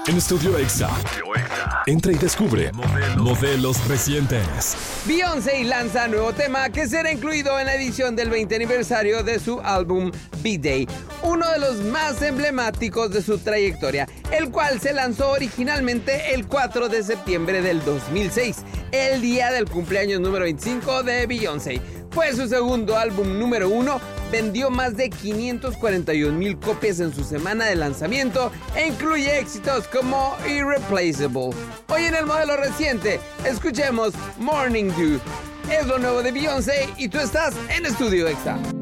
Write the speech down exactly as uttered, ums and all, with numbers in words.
En Estudio Exa. Entra y descubre modelos, modelos recientes. Beyoncé lanza nuevo tema que será incluido en la edición del veinte aniversario de su álbum B-Day, uno de los más emblemáticos de su trayectoria, el cual se lanzó originalmente el cuatro de septiembre del dos mil seis, el día del cumpleaños número veinticinco de Beyoncé. Fue su segundo álbum número uno, vendió más de quinientas cuarenta y un mil copias en su semana de lanzamiento e incluye éxitos como Irreplaceable. Hoy en el modelo reciente, escuchemos Morning Dew. Es lo nuevo de Beyoncé y tú estás en Estudio Exa.